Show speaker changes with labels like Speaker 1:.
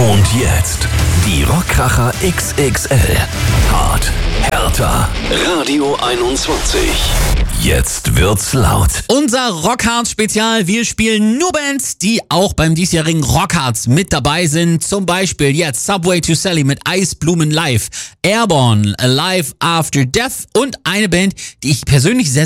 Speaker 1: Und jetzt die Rockkracher XXL. Hart, härter. Radio 21. Jetzt wird's laut.
Speaker 2: Unser Rockharz-Spezial. Wir spielen nur Bands, die auch beim diesjährigen Rockharz mit dabei sind. Zum Beispiel jetzt Subway to Sally mit Eisblumen Live, Airborne, Alive After Death und eine Band, die ich persönlich sehr